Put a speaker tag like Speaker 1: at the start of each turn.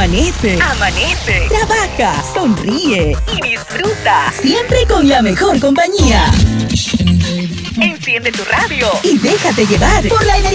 Speaker 1: Amanece. Trabaja, sonríe y disfruta. Siempre con la mejor compañía. Enciende tu radio y déjate llevar por la energía.